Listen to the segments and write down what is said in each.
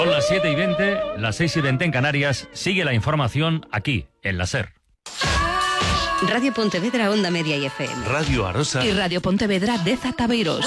Son las 7:20, las 6:20 en Canarias. Sigue la información aquí, en la SER. Radio Pontevedra, Onda Media y FM. Radio Arosa. Y Radio Pontevedra, Deza Tabeiros.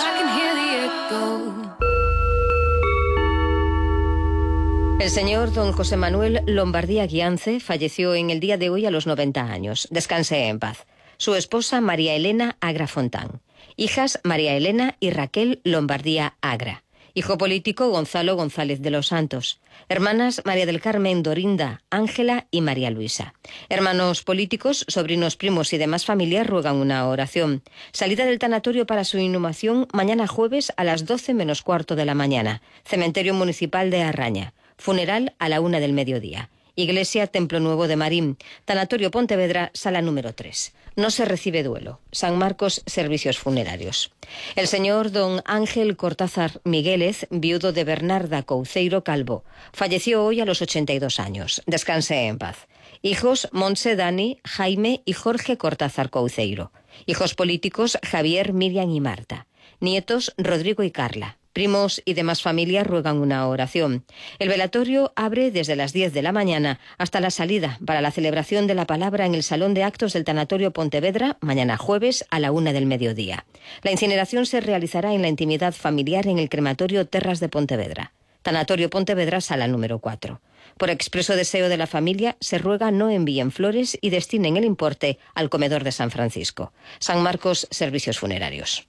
El señor don José Manuel Lombardía Guiance falleció en el día de hoy a los 90 años. Descanse en paz. Su esposa María Elena Agra Fontán. Hijas María Elena y Raquel Lombardía Agra. Hijo político Gonzalo González de los Santos. Hermanas María del Carmen Dorinda, Ángela y María Luisa. Hermanos políticos, sobrinos, primos y demás familias ruegan una oración. Salida del tanatorio para su inhumación mañana jueves a las 12 menos cuarto de la mañana. Cementerio Municipal de Arraña. Funeral a la 1 del mediodía. Iglesia Templo Nuevo de Marín. Tanatorio Pontevedra, sala número 3. No se recibe duelo. San Marcos, servicios funerarios. El señor don Ángel Cortázar Miguélez, viudo de Bernarda Couceiro Calvo, falleció hoy a los 82 años. Descanse en paz. Hijos Montse, Dani, Jaime y Jorge Cortázar Couceiro. Hijos políticos Javier, Miriam y Marta. Nietos Rodrigo y Carla. Primos y demás familias ruegan una oración. El velatorio abre desde las 10 de la mañana hasta la salida para la celebración de la palabra en el Salón de Actos del Tanatorio Pontevedra, mañana jueves a la 1 del mediodía. La incineración se realizará en la intimidad familiar en el crematorio Terras de Pontevedra. Tanatorio Pontevedra, sala número 4. Por expreso deseo de la familia, se ruega no envíen flores y destinen el importe al comedor de San Francisco. San Marcos, servicios funerarios.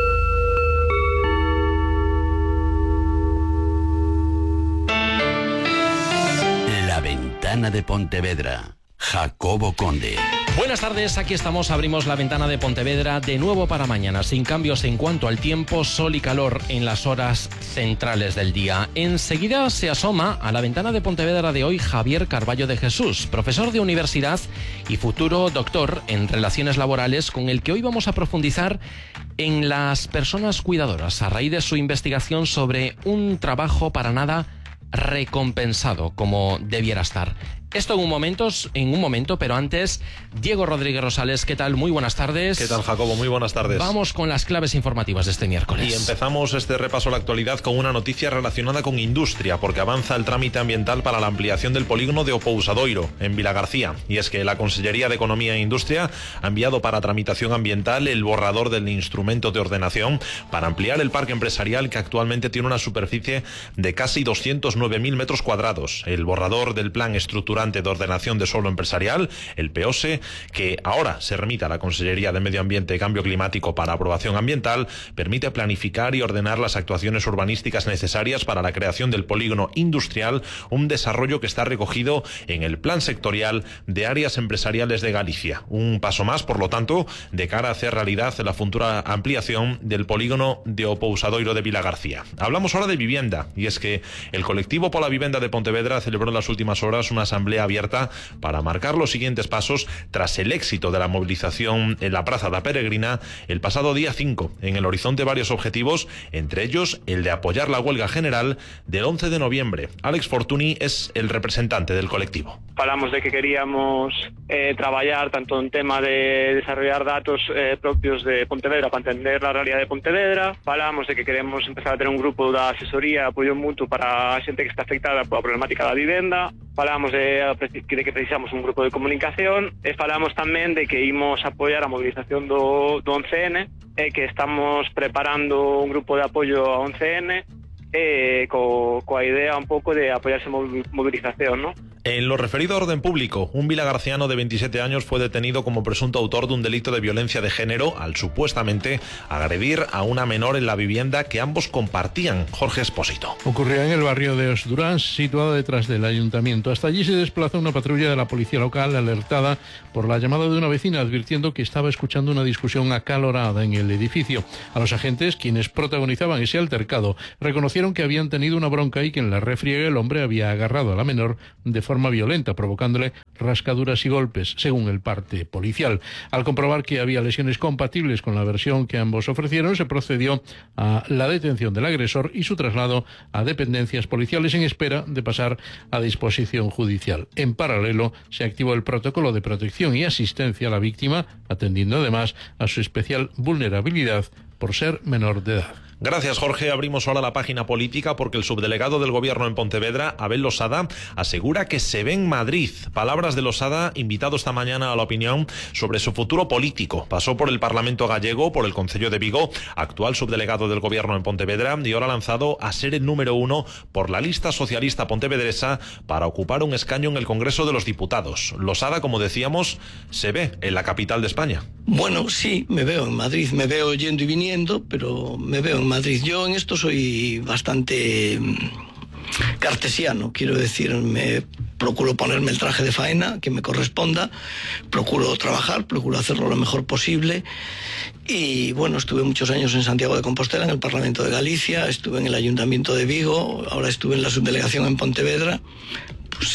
La ventana de Pontevedra. Jacobo Conde. Buenas tardes, aquí estamos, abrimos la ventana de Pontevedra de nuevo para mañana, sin cambios en cuanto al tiempo, sol y calor en las horas centrales del día. Enseguida se asoma a la ventana de Pontevedra de hoy Javier Carballo de Jesús, profesor de universidad y futuro doctor en relaciones laborales, con el que hoy vamos a profundizar en las personas cuidadoras a raíz de su investigación sobre un trabajo para nada recompensado como debiera estar. Esto en un momento, pero antes, Diego Rodríguez Rosales, ¿qué tal? Muy buenas tardes. ¿Qué tal, Jacobo? Muy buenas tardes. Vamos con las claves informativas de este miércoles. Y empezamos este repaso a la actualidad con una noticia relacionada con industria, porque avanza el trámite ambiental para la ampliación del polígono de Opousadoiro, en Vilagarcía. Y es que la Consellería de Economía e Industria ha enviado para tramitación ambiental el borrador del instrumento de ordenación para ampliar el parque empresarial, que actualmente tiene una superficie de casi 209.000 metros cuadrados. El borrador del plan estructural de ordenación de suelo empresarial, el PEOSE, que ahora se remite a la Consellería de Medio Ambiente y Cambio Climático para aprobación ambiental, permite planificar y ordenar las actuaciones urbanísticas necesarias para la creación del polígono industrial, un desarrollo que está recogido en el Plan Sectorial de Áreas Empresariales de Galicia. Un paso más, por lo tanto, de cara a hacer realidad la futura ampliación del polígono de Opousadoiro de Vilagarcía. Hablamos ahora de vivienda, y es que el colectivo Pola Vivenda de Pontevedra celebró en las últimas horas una asamblea abierta para marcar los siguientes pasos tras el éxito de la movilización en la Praza da Peregrina el pasado día 5. En el horizonte varios objetivos, entre ellos el de apoyar la huelga general del 11 de noviembre. Alex Fortuny es el representante del colectivo. Falamos de que queríamos traballar tanto en tema de desarrollar datos propios de Pontevedra para entender la realidad de Pontevedra. Falamos de que queremos empezar a ter un grupo de asesoría, apoio mutuo para a xente que está afectada pola problemática da vivenda. Falamos de que precisamos un grupo de comunicación e falamos tamén de que imos apoiar a movilización do 11N e que estamos preparando un grupo de apoio a 11N coa idea un pouco de apoyar esa movilización, ¿no? En lo referido a orden público, un vilagarciano de 27 años fue detenido como presunto autor de un delito de violencia de género al supuestamente agredir a una menor en la vivienda que ambos compartían. Jorge Espósito. Ocurrió en el barrio de Osdurán, situado detrás del ayuntamiento. Hasta allí se desplazó una patrulla de la policía local alertada por la llamada de una vecina advirtiendo que estaba escuchando una discusión acalorada en el edificio. A los agentes, quienes protagonizaban ese altercado, reconocieron que habían tenido una bronca y que en la refriega el hombre había agarrado a la menor de forma violenta, provocándole rascaduras y golpes, según el parte policial. Al comprobar que había lesiones compatibles con la versión que ambos ofrecieron, se procedió a la detención del agresor y su traslado a dependencias policiales en espera de pasar a disposición judicial. En paralelo, se activó el protocolo de protección y asistencia a la víctima, atendiendo además a su especial vulnerabilidad por ser menor de edad. Gracias, Jorge. Abrimos ahora la página política porque el subdelegado del Gobierno en Pontevedra, Abel Losada, asegura que se ve en Madrid. Palabras de Losada, invitado esta mañana a La Opinión sobre su futuro político. Pasó por el Parlamento gallego, por el Concello de Vigo, actual subdelegado del Gobierno en Pontevedra, y ahora lanzado a ser el número 1 por la lista socialista pontevedresa para ocupar un escaño en el Congreso de los Diputados. Losada, como decíamos, se ve en la capital de España. Bueno, sí, me veo en Madrid, me veo yendo y viniendo, pero me veo en Madrid. Yo en esto soy bastante cartesiano, quiero decir, me procuro ponerme el traje de faena que me corresponda, procuro trabajar, procuro hacerlo lo mejor posible. Y bueno, estuve muchos años en Santiago de Compostela, en el Parlamento de Galicia, estuve en el Ayuntamiento de Vigo, ahora estuve en la subdelegación en Pontevedra. Pues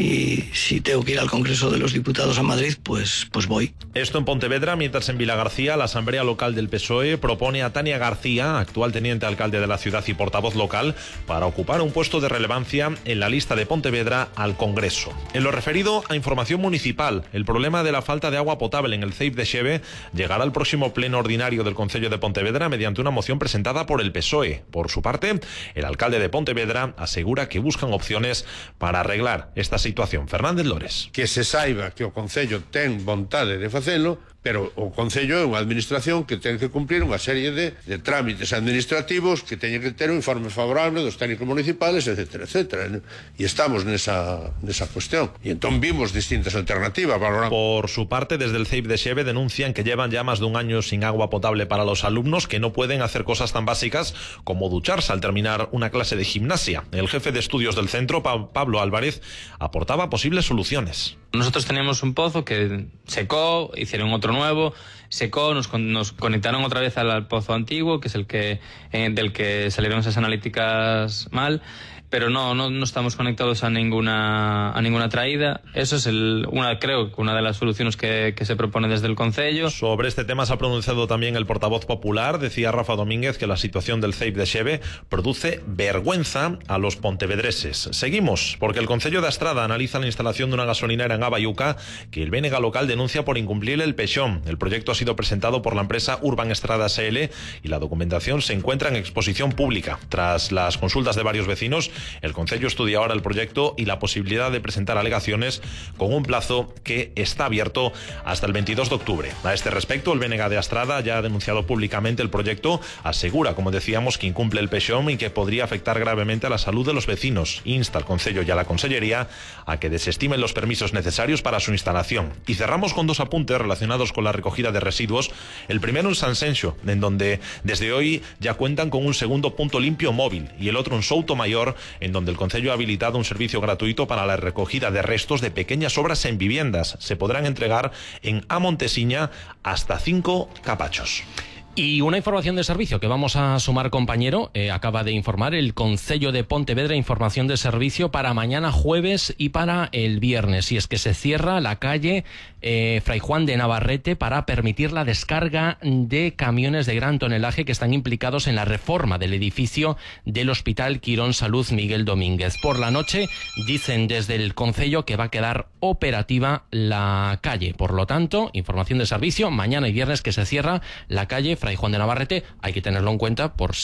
si tengo que ir al Congreso de los Diputados a Madrid, pues voy. Esto en Pontevedra, mientras en Vilagarcía la Asamblea Local del PSOE propone a Tania García, actual teniente alcalde de la ciudad y portavoz local, para ocupar un puesto de relevancia en la lista de Pontevedra al Congreso. En lo referido a información municipal, el problema de la falta de agua potable en el CEIP de Xeve llegará al próximo pleno ordinario del Concello de Pontevedra mediante una moción presentada por el PSOE. Por su parte, el alcalde de Pontevedra asegura que buscan opciones para arreglar esta situación. Fernández Lores. Que se saiba que o Concello ten vontade de facelo, pero o Concello é unha administración que ten que cumplir unha serie de trámites administrativos que teñen que ter un informe favorable dos técnicos municipales, etcétera, etcétera. E estamos nesa cuestión. E entón vimos distintas alternativas. Por su parte, desde el CEIP de Xeve denuncian que llevan ya más de un año sin agua potable para los alumnos, que no pueden hacer cosas tan básicas como ducharse al terminar una clase de gimnasia. El jefe de estudios del centro, Pablo Álvarez, aportaba posibles soluciones. Nosotros teníamos un pozo que secó, hicieron otro nuevo, secó, nos conectaron otra vez al pozo antiguo, que es el que del que salieron esas analíticas mal, pero no estamos conectados a ninguna traída. Eso es creo que una de las soluciones que se propone desde el Concello. Sobre este tema se ha pronunciado también el portavoz popular. Decía Rafa Domínguez que la situación del CEIP de Xeve produce vergüenza a los pontevedreses. Seguimos, porque el Concello de Astrada analiza la instalación de una gasolinera en Abayuca que el BNG local denuncia por incumplir el PEXOM. El proyecto ha sido presentado por la empresa Urban Estrada SL y la documentación se encuentra en exposición pública. Tras las consultas de varios vecinos, el Concello estudia ahora el proyecto y la posibilidad de presentar alegaciones con un plazo que está abierto hasta el 22 de octubre. A este respecto, el BNG de Astrada ya ha denunciado públicamente el proyecto, asegura, como decíamos, que incumple el PEXOM y que podría afectar gravemente a la salud de los vecinos. Insta al Concello y a la Consellería a que desestimen los permisos necesarios para su instalación. Y cerramos con dos apuntes relacionados con la recogida de residuos. El primero en Sanxenxo, en donde desde hoy ya cuentan con un segundo punto limpio móvil, y el otro en Soutomayor, en donde el Concello ha habilitado un servicio gratuito para la recogida de restos de pequeñas obras en viviendas. Se podrán entregar en A Montesiña hasta 5 capachos. Y una información de servicio que vamos a sumar, compañero. Acaba de informar el Concello de Pontevedra, información de servicio para mañana jueves y para el viernes. Y es que se cierra la calle Fray Juan de Navarrete para permitir la descarga de camiones de gran tonelaje que están implicados en la reforma del edificio del Hospital Quirón Salud Miguel Domínguez. Por la noche dicen desde el Concello que va a quedar operativa la calle. Por lo tanto, información de servicio, mañana y viernes que se cierra la calle Fray Juan de Navarrete. Hay que tenerlo en cuenta por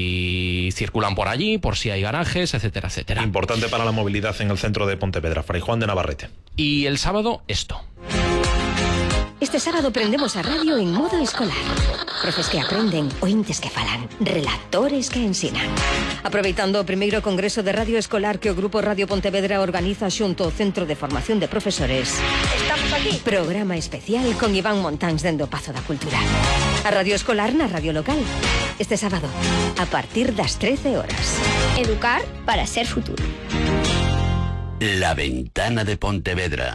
si circulan por allí, por si hay garajes, etcétera, etcétera. Importante para la movilidad en el centro de Pontevedra, Fray Juan de Navarrete. Y el sábado, esto. Este sábado prendemos a radio en modo escolar. Profes que aprenden, ointes que falan, relatores que ensinan. Aproveitando o primeiro Congreso de Radio Escolar que o Grupo Radio Pontevedra organiza xunto ao Centro de Formación de Profesores. Estamos aquí. Programa especial con Iván Montáns dende o Pazo da Cultura. A Radio Escolar na radio local. Este sábado, a partir das 13 horas. Educar para ser futuro. La Ventana de Pontevedra.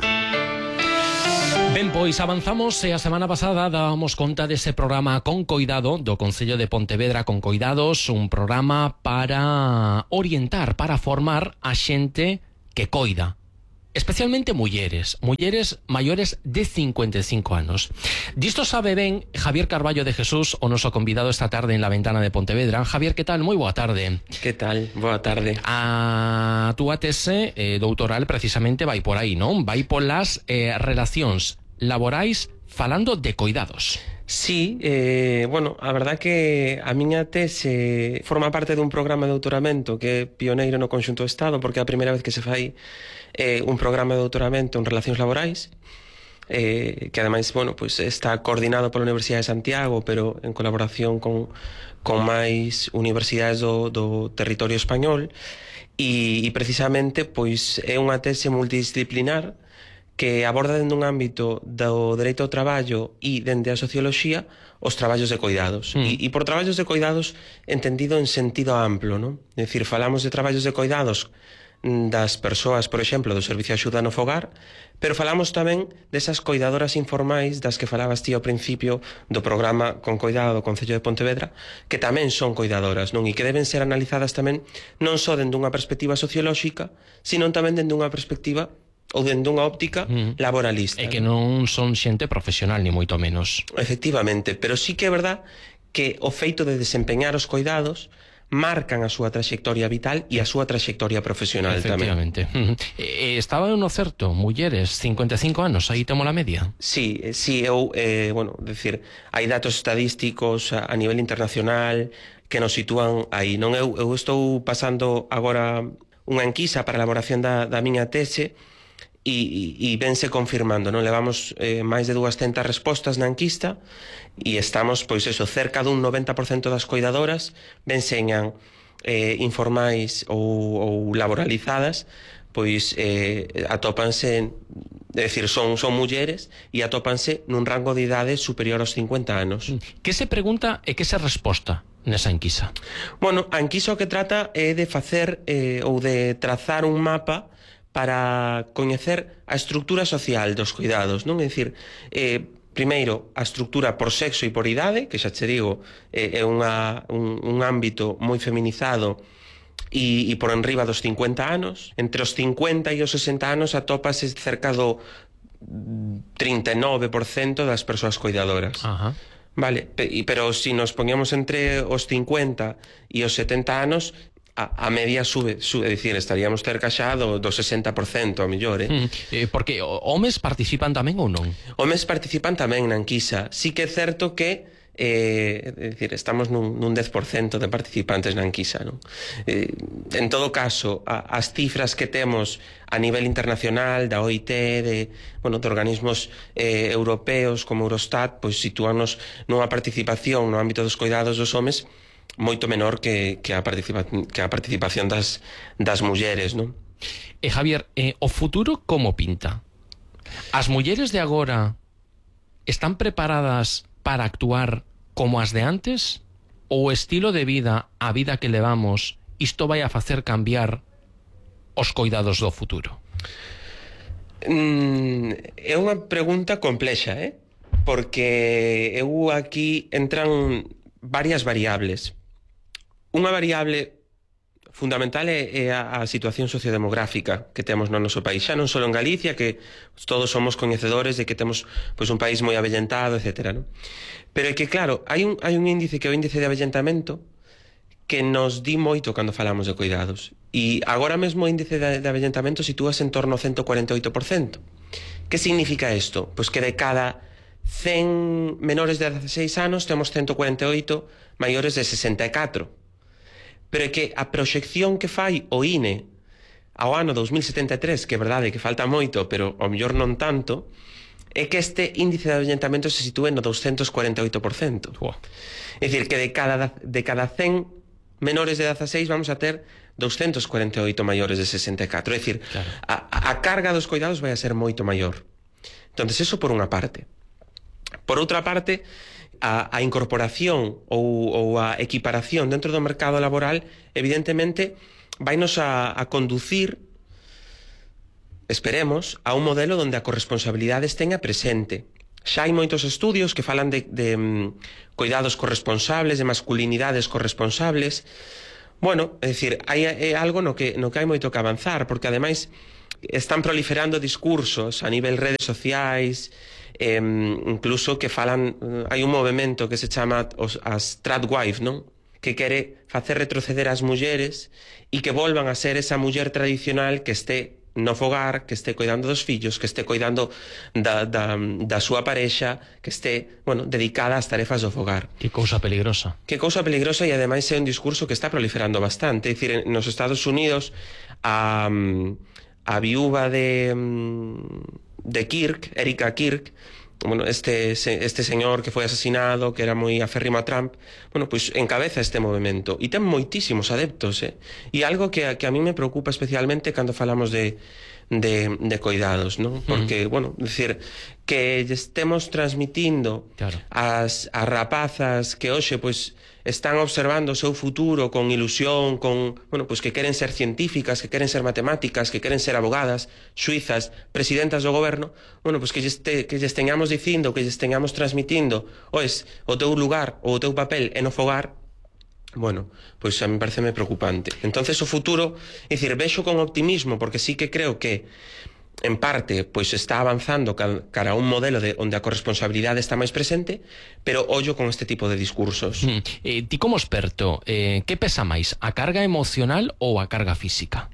Ben, pois avanzamos. A semana pasada dábamos conta dese programa Con Coidado do Concello de Pontevedra, Con Coidados, un programa para orientar, para formar a xente que coida, especialmente mulleres maiores de 55 anos. Disto sabe ben Javier Carballo de Jesús, o noso convidado esta tarde en La Ventana de Pontevedra. Javier, que tal? Moi boa tarde. Que tal? Boa tarde. A túa tese doutoral precisamente vai por aí, non? Vai polas relacións laborais falando de coidados. Sí, bueno, a verdad que a miña tese forma parte dun programa de doutoramento que é pioneiro no conxunto do Estado, porque é a primeira vez que se fai un programa de doutoramento en relacións laborais, que ademais, bueno, pues está coordinado pola Universidade de Santiago, pero en colaboración con máis universidades do territorio español, e precisamente pois é unha tese multidisciplinar que aborda dende un ámbito do dereito ao traballo e dende a socioloxía os traballos de coidados. E por traballos de coidados entendido en sentido amplo, non? É dicir, falamos de traballos de coidados das persoas, por exemplo, do servicio de axuda no fogar, pero falamos tamén desas coidadoras informais das que falabas ti ao principio do programa Con Coidado do Concello de Pontevedra, que tamén son coidadoras, non? E que deben ser analizadas tamén non só dende unha perspectiva sociolóxica, sino tamén dende unha perspectiva ou dende unha óptica laboralista. E que non son xente profesional, ni moito menos. Efectivamente, pero sí que é verdad que o feito de desempeñar os coidados marcan a súa trayectoria vital e a súa trayectoria profesional tamén. Efectivamente. Estaba no certo, mulleres, 55 anos, aí temo la media. Sí, eu, bueno, decir, hai datos estadísticos a nivel internacional que nos sitúan aí, non? Eu estou pasando agora unha enquisa para a elaboración da miña tese e vense confirmando, non? Levamos máis de 200 respostas na enquista e estamos, pois eso, cerca dun 90% das coidadoras venseñan informais ou laboralizadas, pois atópanse, é dicir, son mulleres e atópanse nun rango de idade superior aos 50 anos. Que se pregunta e que se resposta nesa enquisa? Bueno, a enquisa o que trata é de facer ou de trazar un mapa para coñecer a estructura social dos cuidados, non? É dicir, primeiro, a estructura por sexo e por idade, que xa che digo, é un ámbito moi feminizado e por enriba dos 50 anos. Entre os 50 e os 60 anos atópase cerca do 39% das persoas cuidadoras. Ajá. Vale, pero se nos poñamos entre os 50 e os 70 anos, a media sube, é dicir, estaríamos cerca xa do 60% a mellor, Porque homes participan tamén ou non? Homes participan tamén na enquisa. Sí que é certo que é dicir, estamos nun 10% de participantes na enquisa, non? En todo caso, as cifras que temos a nivel internacional da OIT, de organismos europeos como Eurostat, pois sitúanos nunha participación no ámbito dos cuidados dos homes moito menor que a participación das mulleres, non? Javier, o futuro como pinta? As mulleres de agora están preparadas para actuar como as de antes? Ou o estilo de vida, a vida que levamos, isto vai a facer cambiar os coidados do futuro? É unha pregunta complexa, porque eu aquí entran varias variables. Unha variable fundamental é a situación sociodemográfica que temos no noso país, xa non só en Galicia, que todos somos coñecedores de que temos pois un país moi avellentado, etc., non? Pero é que, claro, hai un índice que é o índice de avellentamento que nos di moito cando falamos de cuidados. E agora mesmo o índice de avellentamento sitúase en torno ao 148%. Que significa isto? Pois que de cada 100 menores de 16 anos temos 148 maiores de 64. Pero é que a proxección que fai o INE ao ano 2073, que é verdade que falta moito, pero ao mellor non tanto, é que este índice de avellentamento se sitúe no 248%. É dicir, que de cada 100 menores de 16 vamos a ter 248 maiores de 64. É dicir, claro, a carga dos cuidados vai a ser moito maior. Entón, eso por unha parte. Por outra parte, a incorporación ou a equiparación dentro do mercado laboral evidentemente vainos a conducir, esperemos, a un modelo onde a corresponsabilidade esteña presente. Xa hai moitos estudios que falan de cuidados corresponsables, de masculinidades corresponsables. Bueno, é dicir, é algo no que hai moito que avanzar, porque ademais están proliferando discursos a nivel redes sociais, incluso que falan, hai un movimento que se chama as tradwives, non? Que quere facer retroceder as mulleres e que volvan a ser esa muller tradicional que este no fogar, que este coidando dos fillos, que este coidando da súa parexa, que este, bueno, dedicada ás tarefas do fogar. Que cousa peligrosa. Que cousa peligrosa, e ademais é un discurso que está proliferando bastante. É dicir, nos Estados Unidos a viúva de Kirk, Erika Kirk, bueno, este señor que foi asesinado, que era moi aférrimo a Trump, bueno, pois encabeza este movimento e ten moitísimos adeptos, e algo que a mí me preocupa especialmente cando falamos de coidados, ¿no? Porque, bueno, decir, que estemos transmitindo as rapazas que hoxe, pois, están observando o seu futuro con ilusión, con, bueno, pues que queren ser científicas, que queren ser matemáticas, que queren ser abogadas, suizas, presidentas do goberno, bueno, pues que lles teñamos dicindo, que lles teñamos transmitindo, oes, o teu lugar ou o teu papel é no fogar, bueno, pois a mí pareceme preocupante. Entonces o futuro, é dicir, vexo con optimismo, porque sí que creo que en parte, pois está avanzando cara a un modelo onde a corresponsabilidade está máis presente, pero ollo con este tipo de discursos. Ti como experto, que pesa máis, a carga emocional ou a carga física?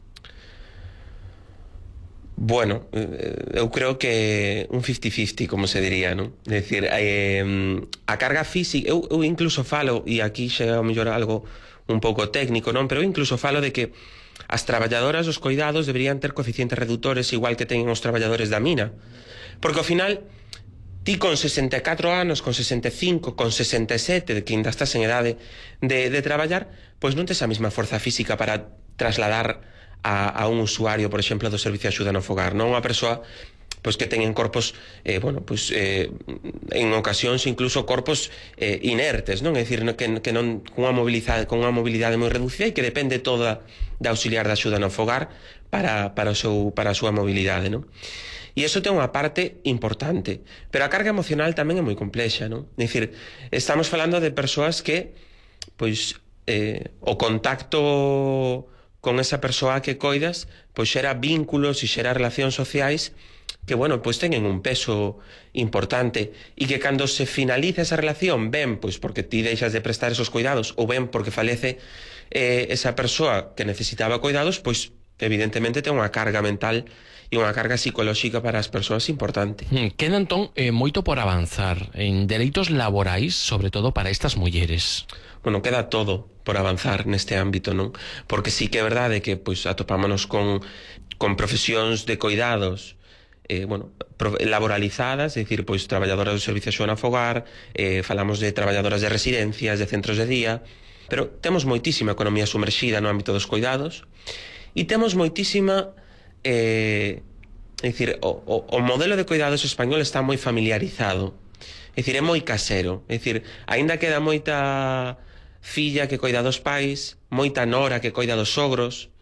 Bueno, eu creo que un 50-50, como se diría, non? É dicir, a carga física, eu incluso falo, e aquí chega a mellor algo un pouco técnico, non? Pero eu incluso falo de que as traballadoras dos coidados deberían ter coeficientes reductores igual que teñen os traballadores da mina. Porque ao final, ti con 64 anos, con 65, con 67, que ainda estás en edade de traballar, pois non tes a mesma forza física para trasladar a un usuario, por exemplo, do servicio de axuda no fogar, non? Unha persoa pois que teñen corpos, bueno, pois en ocasións incluso corpos inertes, non? É dicir, que non con unha mobilidade moi reducida e que depende toda da auxiliar de axuda no fogar para a súa mobilidade, non? E iso ten unha parte importante, pero a carga emocional tamén é moi complexa, non? É dicir, estamos falando de persoas que, pois, o contacto con esa persoa que coidas, pois xera vínculos e xera relacións sociais que, bueno, pois teñen un peso importante e que cando se finaliza esa relación, ben, pois porque ti deixas de prestar esos cuidados ou ben porque falece esa persoa que necesitaba cuidados, pois evidentemente ten unha carga mental e unha carga psicolóxica para as persoas importante. Queda entón moito por avanzar en dereitos laborais, sobre todo para estas mulleres. Bueno, queda todo por avanzar neste ámbito, non? Porque sí que é verdade que pois atopámonos con profesións de coidados bueno, laboralizadas, é dicir, pois traballadoras do servicio de axuda no fogar, falamos de traballadoras de residencias, de centros de día, pero temos moitísima economía sumerxida no ámbito dos coidados e temos moitísima é dicir, o modelo de coidados español está moi familiarizado, é dicir, é moi casero, é dicir, aínda queda moita filla que coida dos pais, moita nora que coida dos sogros,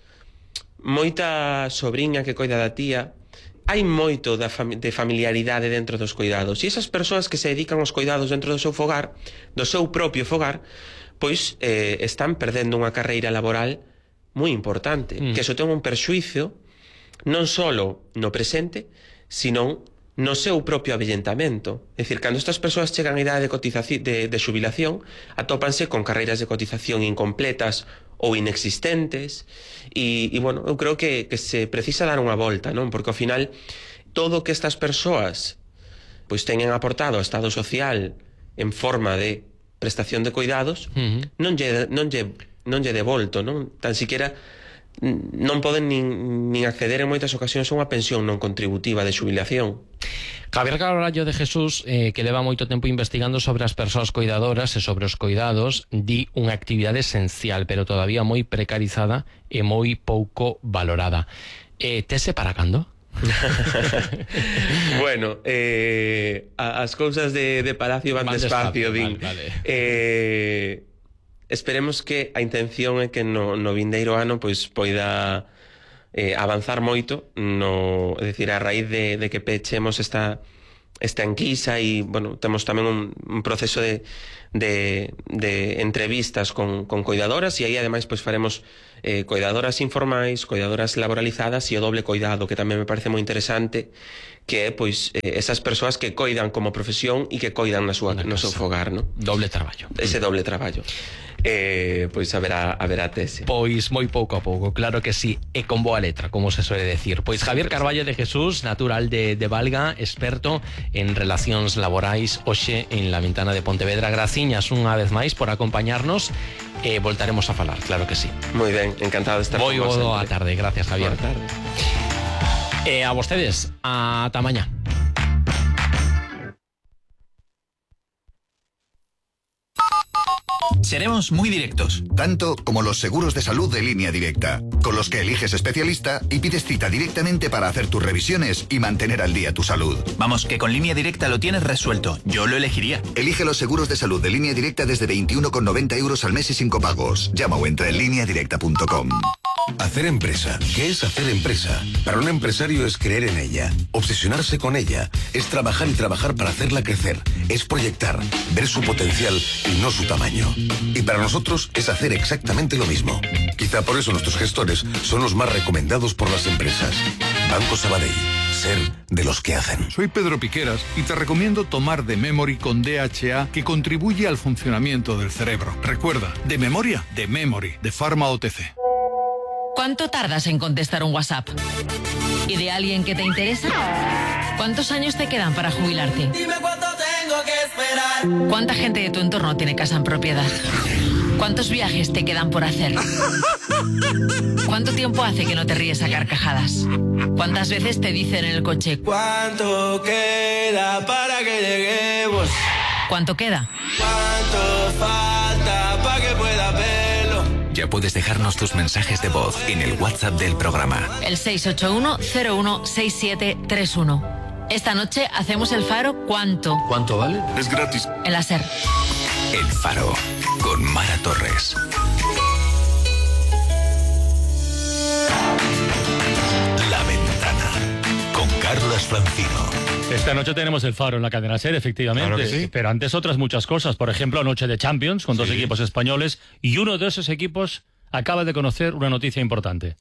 moita sobriña que coida da tía. Hai moito de familiaridade dentro dos coidados e esas persoas que se dedican aos coidados dentro do seu fogar, do seu propio fogar, pois están perdendo unha carreira laboral moi importante, que iso ten un perxuízo non só no presente, sino no seu propio avellentamento. É dicir, cando estas persoas chegan a idade de xubilación, atópanse con carreiras de cotización incompletas ou inexistentes e bueno, eu creo que se precisa dar unha volta, non? Porque ao final todo o que estas persoas pois teñen aportado ao Estado Social en forma de prestación de cuidados non lle devolto, non? Tan siquiera non poden nin acceder en moitas ocasións a unha pensión non contributiva de xubilación. Javier Carballo de Jesús, que leva moito tempo investigando sobre as persoas coidadoras e sobre os coidados, di unha actividade esencial, pero todavía moi precarizada e moi pouco valorada. Tese para cando? Bueno, as cousas de Palacio van despacio, din. Vale. Esperemos que a intención é que no vindeiro ano pois poida avanzar moito, é dicir, a raíz de que pechemos esta esta enquisa e, bueno, temos tamén un proceso de entrevistas con coidadoras e aí ademais pois faremos coidadoras informais, coidadoras laboralizadas e o doble coidado, que tamén me parece moi interesante, que é pois esas persoas que coidan como profesión e que coidan no seu fogar, ¿no? Doble traballo. Ese doble traballo. Pois haberá tese. Pois moi pouco a pouco, claro que sí, e con boa letra, como se suele decir. Pois Javier Carballo de Jesús, natural de Valga, experto en relacións laborais, hoxe en La Ventana de Pontevedra. Graciñas unha vez máis por acompañarnos e voltaremos a falar, claro que sí. Moi ben, encantado de estar con vos. Boa tarde, gracias Javier. Boa tarde. A vostedes, ata mañá. Seremos muy directos. Tanto como los seguros de salud de Línea Directa, con los que eliges especialista y pides cita directamente para hacer tus revisiones y mantener al día tu salud. Vamos, que con Línea Directa lo tienes resuelto. Yo lo elegiría. Elige los seguros de salud de Línea Directa desde 21,90 € al mes y sin copagos. Llama o entra en lineadirecta.com. Hacer empresa. ¿Qué es hacer empresa? Para un empresario es creer en ella, obsesionarse con ella, es trabajar y trabajar para hacerla crecer, es proyectar, ver su potencial y no su tamaño. Y para nosotros es hacer exactamente lo mismo. Quizá por eso nuestros gestores son los más recomendados por las empresas. Banco Sabadell. Ser de los que hacen. Soy Pedro Piqueras y te recomiendo tomar de Memory con DHA, que contribuye al funcionamiento del cerebro. Recuerda, de memoria, de Memory, de Pharma OTC. ¿Cuánto tardas en contestar un WhatsApp? ¿Y de alguien que te interesa? ¿Cuántos años te quedan para jubilarte? Dime cuánto tengo que esperar. ¿Cuánta gente de tu entorno tiene casa en propiedad? ¿Cuántos viajes te quedan por hacer? ¿Cuánto tiempo hace que no te ríes a carcajadas? ¿Cuántas veces te dicen en el coche: ¿cuánto queda para que lleguemos? ¿Cuánto queda? ¿Cuánto falta para que pueda verlo? Ya puedes dejarnos tus mensajes de voz en el WhatsApp del programa. El 681-016731. Esta noche hacemos el Faro ¿Cuánto? ¿Cuánto vale? Es gratis. En la SER. El Faro, con Mara Torres. La Ventana, con Carlas Francino. Esta noche tenemos el Faro en la cadena SER, efectivamente. Claro que sí. Pero antes otras muchas cosas. Por ejemplo, noche de Champions con dos equipos españoles, y uno de esos equipos acaba de conocer una noticia importante.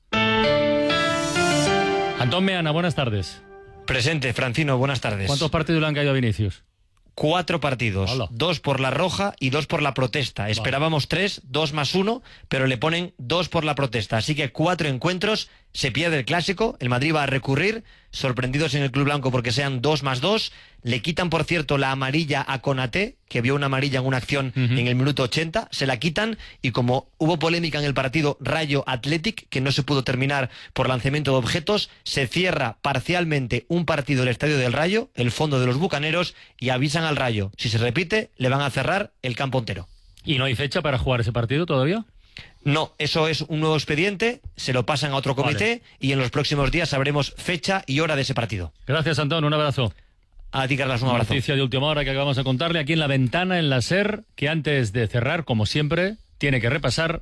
Antón Meana, buenas tardes. Presente, Francino, buenas tardes. ¿Cuántos partidos le han caído a Vinicius? 4 partidos, Hola. 2 por la roja y 2 por la protesta. Vale. Esperábamos 3, 2 más 1, pero le ponen 2 por la protesta. Así que 4 encuentros, se pierde el clásico, el Madrid va a recurrir, sorprendidos en el Club Blanco porque sean 2 más 2. Le quitan, por cierto, la amarilla a Konaté, que vio una amarilla en una acción en el minuto 80, se la quitan, y como hubo polémica en el partido Rayo Athletic, que no se pudo terminar por lanzamiento de objetos, se cierra parcialmente un partido del Estadio del Rayo, el fondo de los Bucaneros, y avisan al Rayo: si se repite, le van a cerrar el campo entero. ¿Y no hay fecha para jugar ese partido todavía? No, eso es un nuevo expediente, se lo pasan a otro comité, y en los próximos días sabremos fecha y hora de ese partido. Gracias, Antón, un abrazo. A ti, Carlas, un abrazo. Noticia de última hora que acabamos de contarle aquí en La Ventana, en la SER, que antes de cerrar, como siempre, tiene que repasar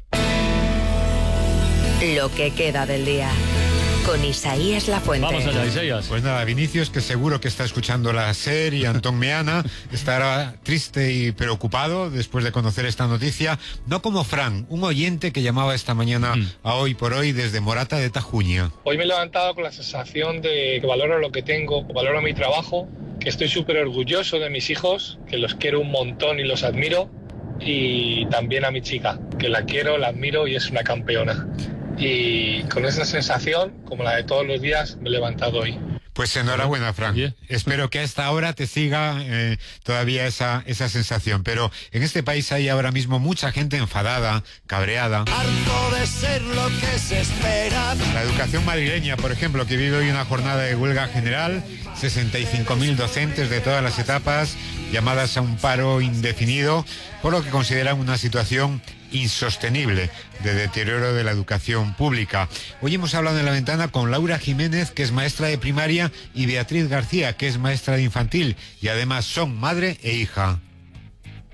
lo que queda del día, con Isaías Lafuente. Vamos allá, Isaías. Pues nada, Vinicius, que seguro que está escuchando la SER, y Antón Meana estará triste y preocupado después de conocer esta noticia, no como Fran, un oyente que llamaba esta mañana a Hoy por Hoy desde Morata de Tajuña. Hoy me he levantado con la sensación de que valoro lo que tengo, valoro mi trabajo, que estoy súper orgulloso de mis hijos, que los quiero un montón y los admiro, y también a mi chica, que la quiero, la admiro y es una campeona. Y con esa sensación, como la de todos los días, me he levantado hoy. Pues enhorabuena, Fran. Espero que a esta hora te siga todavía esa sensación. Pero en este país hay ahora mismo mucha gente enfadada, cabreada. Harto de ser lo que se espera. La educación madrileña, por ejemplo, que vive hoy una jornada de huelga general, 65.000 docentes de todas las etapas llamadas a un paro indefinido, por lo que consideran una situación insostenible de deterioro de la educación pública. Hoy hemos hablado en La Ventana con Laura Jiménez, que es maestra de primaria, y Beatriz García, que es maestra de infantil, y además son madre e hija.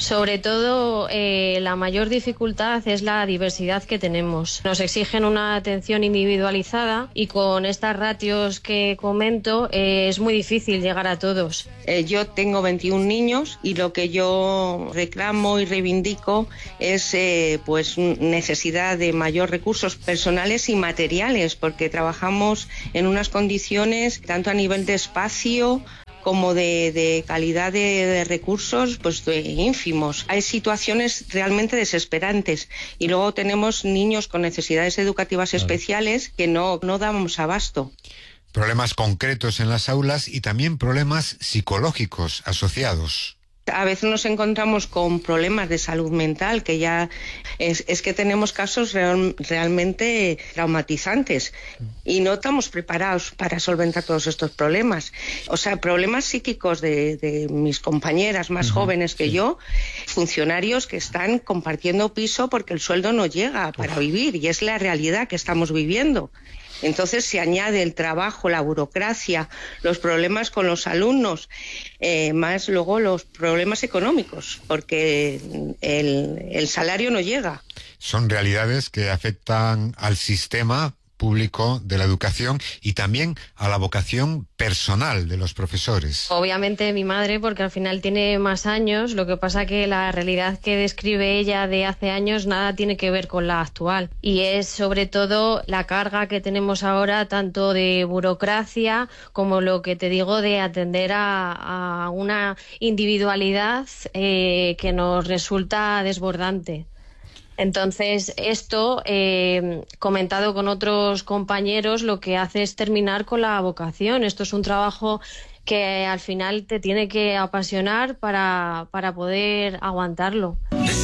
Sobre todo, la mayor dificultad es la diversidad que tenemos. Nos exigen una atención individualizada y con estas ratios que comento es muy difícil llegar a todos. Yo tengo 21 niños y lo que yo reclamo y reivindico es pues necesidad de mayor recursos personales y materiales, porque trabajamos en unas condiciones tanto a nivel de espacio como de calidad de recursos, pues ínfimos. Hay situaciones realmente desesperantes y luego tenemos niños con necesidades educativas especiales que no damos abasto. Problemas concretos en las aulas y también problemas psicológicos asociados. A veces nos encontramos con problemas de salud mental, que ya es que tenemos casos realmente traumatizantes y no estamos preparados para solventar todos estos problemas. O sea, problemas psíquicos de mis compañeras más jóvenes que yo, funcionarios que están compartiendo piso porque el sueldo no llega para vivir y es la realidad que estamos viviendo. Entonces se añade el trabajo, la burocracia, los problemas con los alumnos, más luego los problemas económicos, porque el salario no llega. Son realidades que afectan al sistema público de la educación y también a la vocación personal de los profesores. Obviamente mi madre, porque al final tiene más años, lo que pasa que la realidad que describe ella de hace años nada tiene que ver con la actual. Y es sobre todo la carga que tenemos ahora, tanto de burocracia como lo que te digo de atender a una individualidad que nos resulta desbordante. Entonces, esto, comentado con otros compañeros, lo que hace es terminar con la vocación. Esto es un trabajo que al final te tiene que apasionar para poder aguantarlo.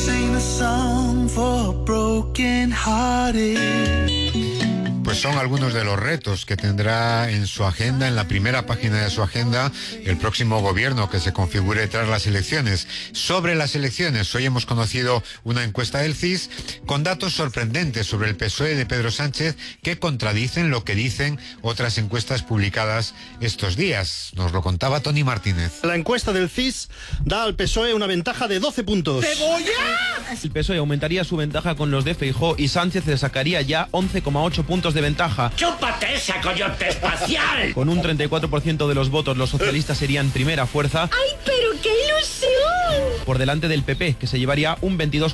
Pues son algunos de los retos que tendrá en su agenda, en la primera página de su agenda, el próximo gobierno que se configure tras las elecciones. Sobre las elecciones, hoy hemos conocido una encuesta del CIS con datos sorprendentes sobre el PSOE de Pedro Sánchez que contradicen lo que dicen otras encuestas publicadas estos días. Nos lo contaba Tony Martínez. La encuesta del CIS da al PSOE una ventaja de 12 puntos. ¡Cebolla! El PSOE aumentaría su ventaja con los de Feijóo y Sánchez le sacaría ya 11,8 puntos de ventaja. ¡Chúpate esa coyote espacial! Con un 34% de los votos, los socialistas serían primera fuerza. ¡Ay, pero qué ilusión! Por delante del PP, que se llevaría un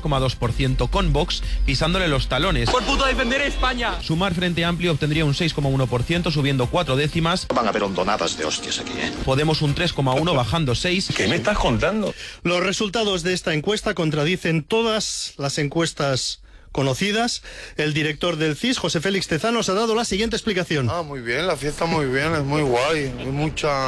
22,2%, con Vox pisándole los talones. ¡Por puto defender España! Sumar Frente Amplio obtendría un 6,1%, subiendo 4 décimas. Van a haber hondonadas de hostias aquí, ¿eh? Podemos un 3,1%, bajando 6. ¿Qué me estás contando? Los resultados de esta encuesta contradicen todas las encuestas conocidas. El director del CIS, José Félix Tezanos, ha dado la siguiente explicación. Muy bien, la fiesta muy bien, es muy guay. Hay mucha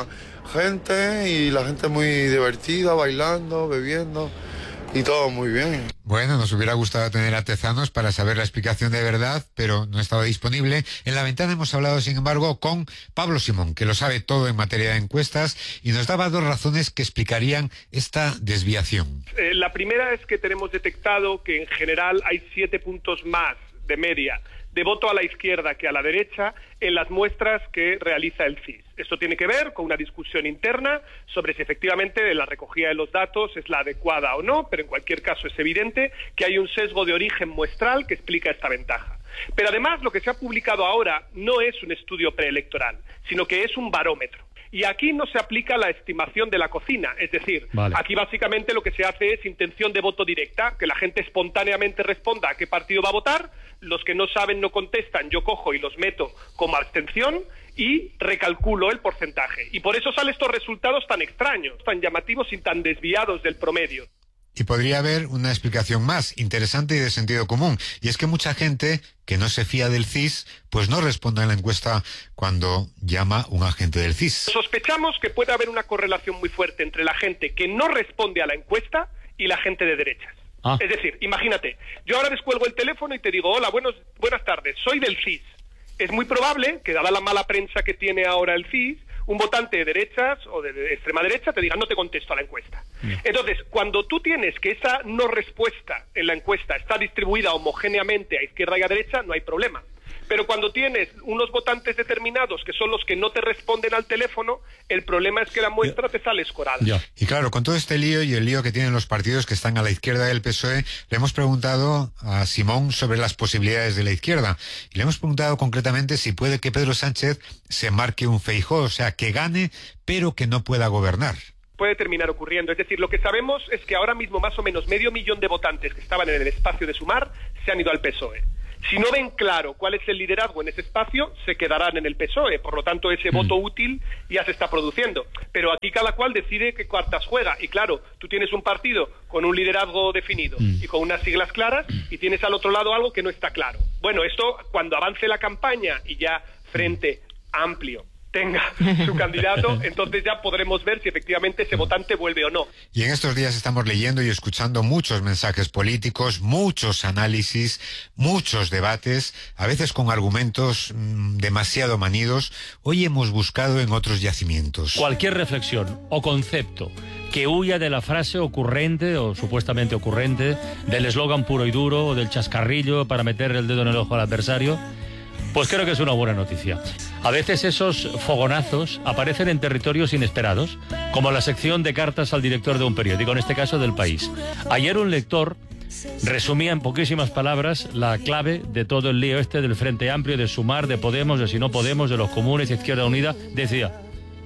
gente y la gente muy divertida, bailando, bebiendo y todo muy bien. Bueno, nos hubiera gustado tener a Tezanos para saber la explicación de verdad, pero no estaba disponible. En La Ventana hemos hablado, sin embargo, con Pablo Simón, que lo sabe todo en materia de encuestas, y nos daba dos razones que explicarían esta desviación. La primera es que tenemos detectado que en general hay 7 puntos más de media de voto a la izquierda que a la derecha en las muestras que realiza el CIS. Esto tiene que ver con una discusión interna sobre si efectivamente la recogida de los datos es la adecuada o no, pero en cualquier caso es evidente que hay un sesgo de origen muestral que explica esta ventaja. Pero además lo que se ha publicado ahora no es un estudio preelectoral, sino que es un barómetro. Y aquí no se aplica la estimación de la cocina, es decir, aquí básicamente lo que se hace es intención de voto directa, que la gente espontáneamente responda a qué partido va a votar, los que no saben no contestan, yo cojo y los meto como abstención y recalculo el porcentaje. Y por eso salen estos resultados tan extraños, tan llamativos y tan desviados del promedio. Y podría haber una explicación más interesante y de sentido común, y es que mucha gente que no se fía del CIS, pues no responde a la encuesta cuando llama un agente del CIS. Sospechamos que puede haber una correlación muy fuerte entre la gente que no responde a la encuesta y la gente de derechas. Es decir, imagínate, yo ahora descuelgo el teléfono y te digo, hola, buenas tardes, soy del CIS. Es muy probable que, dada la mala prensa que tiene ahora el CIS, un votante de derechas o de extrema derecha te diga no te contesto a la encuesta. Entonces, cuando tú tienes que esa no respuesta en la encuesta está distribuida homogéneamente a izquierda y a derecha, no hay problema. Pero cuando tienes unos votantes determinados que son los que no te responden al teléfono, el problema es que la muestra te sale escorada. Y claro, con todo este lío y el lío que tienen los partidos que están a la izquierda del PSOE, le hemos preguntado a Simón sobre las posibilidades de la izquierda. Y le hemos preguntado concretamente si puede que Pedro Sánchez se marque un Feijóo, o sea, que gane, pero que no pueda gobernar. Puede terminar ocurriendo. Es decir, lo que sabemos es que ahora mismo más o menos 500.000 de votantes que estaban en el espacio de Sumar se han ido al PSOE. Si no ven claro cuál es el liderazgo en ese espacio, se quedarán en el PSOE. Por lo tanto, ese voto útil ya se está produciendo. Pero aquí cada cual decide qué cartas juega. Y claro, tú tienes un partido con un liderazgo definido y con unas siglas claras, y tienes al otro lado algo que no está claro. Bueno, esto cuando avance la campaña y ya Frente Amplio tenga su candidato, entonces ya podremos ver si efectivamente ese votante vuelve o no. Y en estos días estamos leyendo y escuchando muchos mensajes políticos, muchos análisis, muchos debates, a veces con argumentos demasiado manidos. Hoy hemos buscado en otros yacimientos. Cualquier reflexión o concepto que huya de la frase ocurrente o supuestamente ocurrente, del eslogan puro y duro o del chascarrillo para meter el dedo en el ojo al adversario, pues creo que es una buena noticia. A veces esos fogonazos aparecen en territorios inesperados, como la sección de cartas al director de un periódico, en este caso del País. Ayer un lector resumía en poquísimas palabras la clave de todo el lío este del Frente Amplio, de Sumar, de Podemos, de Si no Podemos, de los comunes, de Izquierda Unida. Decía: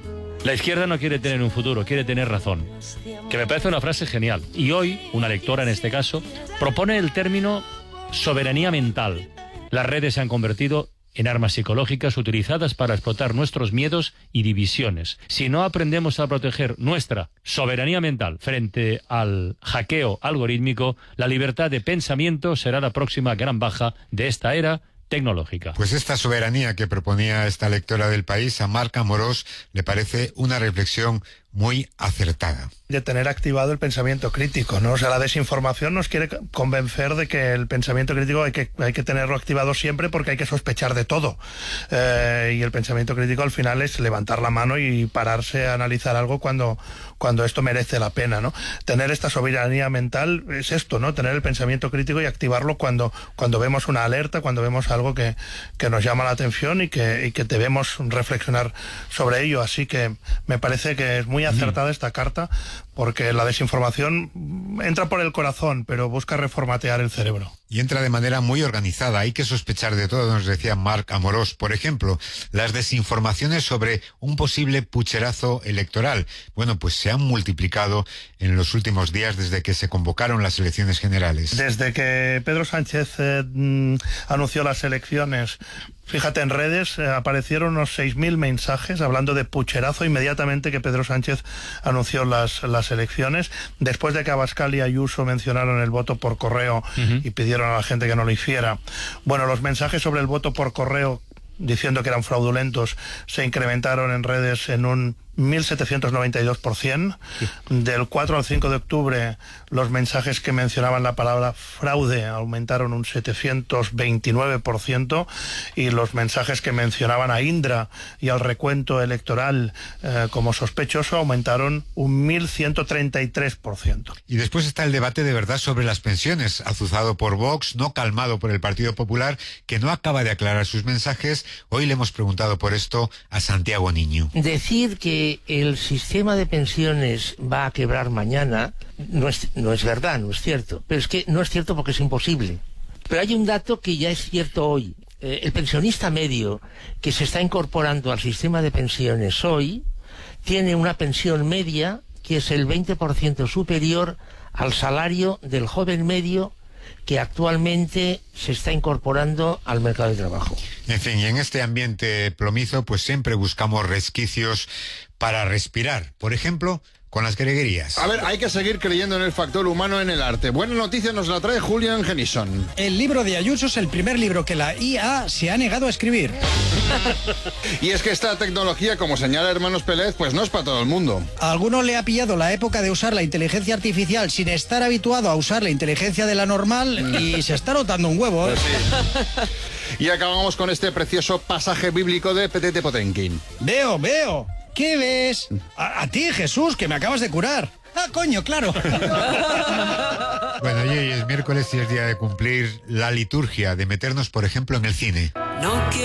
la izquierda no quiere tener un futuro, quiere tener razón. Que me parece una frase genial. Y hoy, una lectora en este caso, propone el término soberanía mental. Las redes se han convertido en armas psicológicas utilizadas para explotar nuestros miedos y divisiones. Si no aprendemos a proteger nuestra soberanía mental frente al hackeo algorítmico, la libertad de pensamiento será la próxima gran baja de esta era tecnológica. Pues esta soberanía que proponía esta lectora del País, a Marc Amorós, le parece una reflexión muy acertada. De tener activado el pensamiento crítico, ¿no? O sea, la desinformación nos quiere convencer de que el pensamiento crítico hay que tenerlo activado siempre porque hay que sospechar de todo. Y el pensamiento crítico al final es levantar la mano y pararse a analizar algo cuando esto merece la pena, ¿no? Tener esta soberanía mental es esto, ¿no? Tener el pensamiento crítico y activarlo cuando vemos una alerta, cuando vemos algo que nos llama la atención y que debemos reflexionar sobre ello. Así que me parece que es muy acertada esta carta, porque la desinformación entra por el corazón, pero busca reformatear el cerebro. Y entra de manera muy organizada. Hay que sospechar de todo, nos decía Marc Amorós. Por ejemplo, las desinformaciones sobre un posible pucherazo electoral. Bueno, pues se han multiplicado en los últimos días desde que se convocaron las elecciones generales. Desde que Pedro Sánchez anunció las elecciones, fíjate, en redes aparecieron unos 6.000 mensajes hablando de pucherazo inmediatamente que Pedro Sánchez anunció las elecciones, después de que Abascal y Ayuso mencionaron el voto por correo y pidieron a la gente que no lo hiciera. Bueno, los mensajes sobre el voto por correo diciendo que eran fraudulentos se incrementaron en redes en un 1.792%. Del 4 al 5 de octubre los mensajes que mencionaban la palabra fraude aumentaron un 729%, y los mensajes que mencionaban a Indra y al recuento electoral como sospechoso aumentaron un 1.133%. Y después está el debate de verdad sobre las pensiones, azuzado por Vox, no calmado por el Partido Popular, que no acaba de aclarar sus mensajes. Hoy le hemos preguntado por esto a Santiago Niño. Decir que el sistema de pensiones va a quebrar mañana no es verdad, no es cierto. Pero es que no es cierto porque es imposible. Pero hay un dato que ya es cierto hoy. El pensionista medio que se está incorporando al sistema de pensiones hoy tiene una pensión media que es el 20% superior al salario del joven medio que actualmente se está incorporando al mercado de trabajo. En fin, y en este ambiente plomizo, pues siempre buscamos resquicios para respirar. Por ejemplo, con las greguerías. A ver, hay que seguir creyendo en el factor humano en el arte. Buena noticia nos la trae Julian Genison. El libro de Ayuso es el primer libro que la IA se ha negado a escribir. Y es que esta tecnología, como señala Hermanos Pérez, pues no es para todo el mundo. A alguno le ha pillado la época de usar la inteligencia artificial sin estar habituado a usar la inteligencia de la normal y se está notando un huevo, ¿eh? Pues sí. Y acabamos con este precioso pasaje bíblico de Petete Potenkin. Veo. ¿Qué ves? A ti, Jesús, que me acabas de curar. Coño, claro. Bueno, hoy es miércoles y es día de cumplir la liturgia, de meternos, por ejemplo, en el cine. No